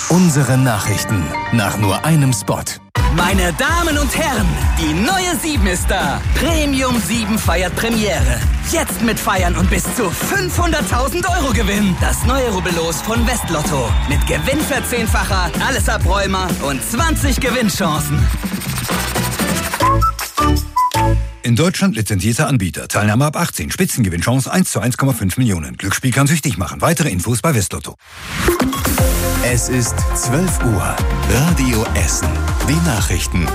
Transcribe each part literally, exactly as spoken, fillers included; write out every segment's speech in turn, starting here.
Unsere Nachrichten nach nur einem Spot. Meine Damen und Herren, die neue sieben ist da. Premium sieben feiert Premiere. Jetzt mit Feiern und bis zu fünfhunderttausend Euro Gewinn. Das neue Rubbellos von Westlotto. Mit Gewinnverzehnfacher, alles Abräumer und zwanzig Gewinnchancen. In Deutschland lizenzierter Anbieter. Teilnahme ab achtzehn. Spitzengewinnchance eins zu eins Komma fünf Millionen. Glücksspiel kann süchtig machen. Weitere Infos bei Westlotto. Es ist zwölf Uhr. Radio Essen. Die Nachrichten.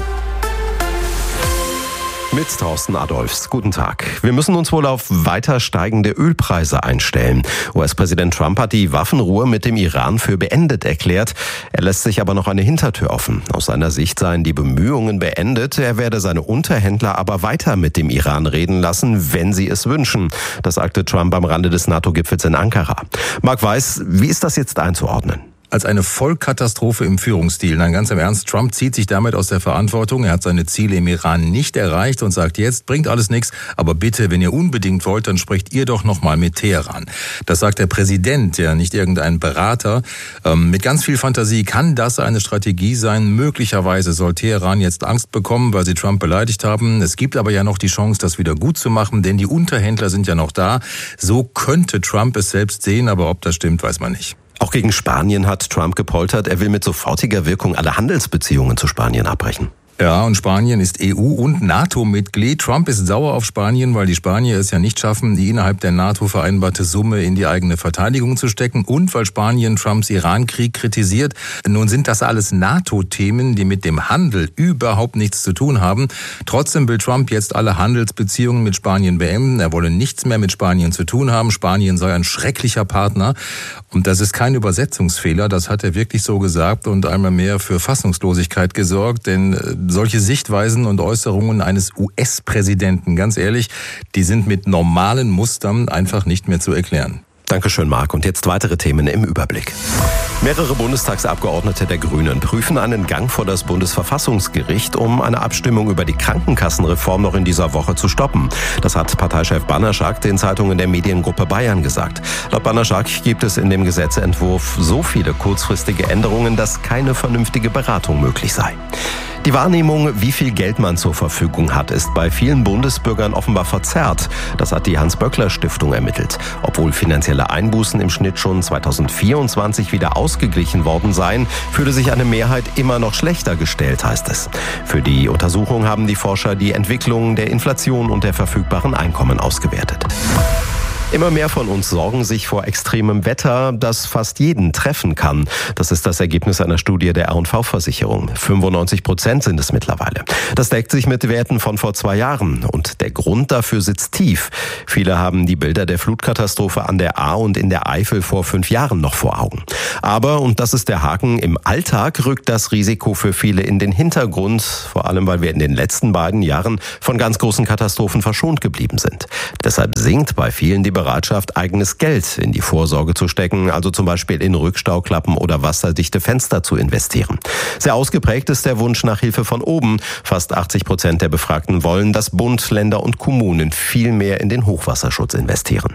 Mit Thorsten Adolfs. Guten Tag. Wir müssen uns wohl auf weiter steigende Ölpreise einstellen. U S-Präsident Trump hat die Waffenruhe mit dem Iran für beendet erklärt. Er lässt sich aber noch eine Hintertür offen. Aus seiner Sicht seien die Bemühungen beendet. Er werde seine Unterhändler aber weiter mit dem Iran reden lassen, wenn sie es wünschen. Das sagte Trump am Rande des NATO-Gipfels in Ankara. Marc Weiß, wie ist das jetzt einzuordnen? Als eine Vollkatastrophe im Führungsstil. Nein, ganz im Ernst, Trump zieht sich damit aus der Verantwortung. Er hat seine Ziele im Iran nicht erreicht und sagt jetzt, bringt alles nichts, aber bitte, wenn ihr unbedingt wollt, dann sprecht ihr doch nochmal mit Teheran. Das sagt der Präsident, ja nicht irgendein Berater. Ähm, mit ganz viel Fantasie kann das eine Strategie sein. Möglicherweise soll Teheran jetzt Angst bekommen, weil sie Trump beleidigt haben. Es gibt aber ja noch die Chance, das wieder gut zu machen, denn die Unterhändler sind ja noch da. So könnte Trump es selbst sehen, aber ob das stimmt, weiß man nicht. Auch gegen Spanien hat Trump gepoltert. Er will mit sofortiger Wirkung alle Handelsbeziehungen zu Spanien abbrechen. Ja, und Spanien ist E U- und NATO-Mitglied. Trump ist sauer auf Spanien, weil die Spanier es ja nicht schaffen, die innerhalb der NATO vereinbarte Summe in die eigene Verteidigung zu stecken und weil Spanien Trumps Iran-Krieg kritisiert. Nun sind das alles NATO-Themen, die mit dem Handel überhaupt nichts zu tun haben. Trotzdem will Trump jetzt alle Handelsbeziehungen mit Spanien beenden. Er wolle nichts mehr mit Spanien zu tun haben. Spanien sei ein schrecklicher Partner. Und das ist kein Übersetzungsfehler, das hat er wirklich so gesagt und einmal mehr für Fassungslosigkeit gesorgt, denn solche Sichtweisen und Äußerungen eines U S-Präsidenten, ganz ehrlich, die sind mit normalen Mustern einfach nicht mehr zu erklären. Dankeschön, Marc. Und jetzt weitere Themen im Überblick. Mehrere Bundestagsabgeordnete der Grünen prüfen einen Gang vor das Bundesverfassungsgericht, um eine Abstimmung über die Krankenkassenreform noch in dieser Woche zu stoppen. Das hat Parteichef Banaschak den Zeitungen der Mediengruppe Bayern gesagt. Laut Banaschak gibt es in dem Gesetzentwurf so viele kurzfristige Änderungen, dass keine vernünftige Beratung möglich sei. Die Wahrnehmung, wie viel Geld man zur Verfügung hat, ist bei vielen Bundesbürgern offenbar verzerrt. Das hat die Hans-Böckler-Stiftung ermittelt. Obwohl finanzielle Einbußen im Schnitt schon zweitausendvierundzwanzig wieder ausgeglichen worden seien, fühle sich eine Mehrheit immer noch schlechter gestellt, heißt es. Für die Untersuchung haben die Forscher die Entwicklung der Inflation und der verfügbaren Einkommen ausgewertet. Immer mehr von uns sorgen sich vor extremem Wetter, das fast jeden treffen kann. Das ist das Ergebnis einer Studie der R und V-Versicherung. fünfundneunzig Prozent sind es mittlerweile. Das deckt sich mit Werten von vor zwei Jahren. Und der Grund dafür sitzt tief. Viele haben die Bilder der Flutkatastrophe an der Ahr und in der Eifel vor fünf Jahren noch vor Augen. Aber, und das ist der Haken, im Alltag rückt das Risiko für viele in den Hintergrund. Vor allem, weil wir in den letzten beiden Jahren von ganz großen Katastrophen verschont geblieben sind. Deshalb sinkt bei vielen die Bereitschaft, eigenes Geld in die Vorsorge zu stecken, also zum Beispiel in Rückstauklappen oder wasserdichte Fenster zu investieren. Sehr ausgeprägt ist der Wunsch nach Hilfe von oben. Fast achtzig Prozent der Befragten wollen, dass Bund, Länder und Kommunen viel mehr in den Hochwasserschutz investieren.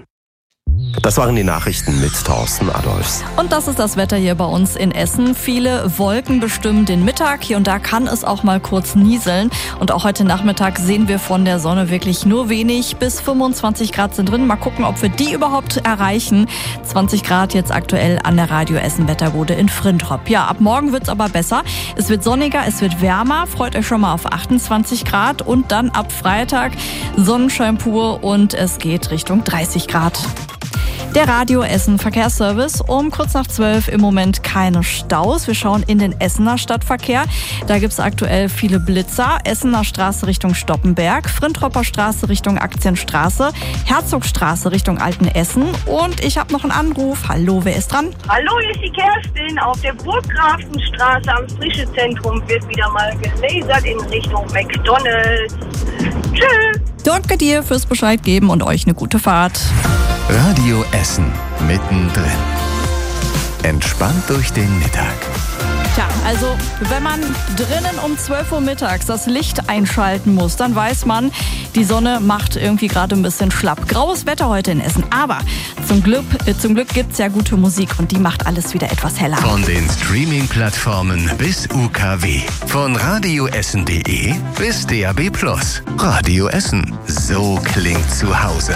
Das waren die Nachrichten mit Thorsten Adolfs. Und das ist das Wetter hier bei uns in Essen. Viele Wolken bestimmen den Mittag. Hier und da kann es auch mal kurz nieseln. Und auch heute Nachmittag sehen wir von der Sonne wirklich nur wenig. Bis fünfundzwanzig Grad sind drin. Mal gucken, ob wir die überhaupt erreichen. zwanzig Grad jetzt aktuell an der Radio Essen Wetterbude in Frintrop. Ja, ab morgen wird's aber besser. Es wird sonniger, es wird wärmer. Freut euch schon mal auf achtundzwanzig Grad. Und dann ab Freitag Sonnenschein pur und es geht Richtung dreißig Grad. Der Radio Essen Verkehrsservice um kurz nach zwölf, im Moment keine Staus. Wir schauen in den Essener Stadtverkehr. Da gibt es aktuell viele Blitzer. Essener Straße Richtung Stoppenberg, Frintropper Straße Richtung Aktienstraße, Herzogstraße Richtung Altenessen. Und ich habe noch einen Anruf. Hallo, wer ist dran? Hallo, hier ist die Kerstin. Auf der Burggrafenstraße am Frischezentrum wird wieder mal gelasert in Richtung McDonald's. Tschüss. Danke dir fürs Bescheid geben und euch eine gute Fahrt. Radio Essen mittendrin. Entspannt durch den Mittag. Tja, Also, wenn man drinnen um zwölf Uhr mittags das Licht einschalten muss, dann weiß man, die Sonne macht irgendwie gerade ein bisschen schlapp. Graues Wetter heute in Essen, aber zum Glück, äh, zum Glück gibt's ja gute Musik und die macht alles wieder etwas heller. Von den Streaming-Plattformen bis U K W. Von radioessen punkt de bis D A B plus. Radio Essen. So klingt zu Hause.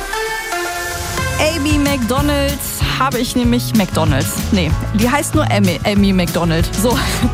Amy McDonald habe ich nämlich McDonald's. Nee, die heißt nur Amy, Amy McDonald. So.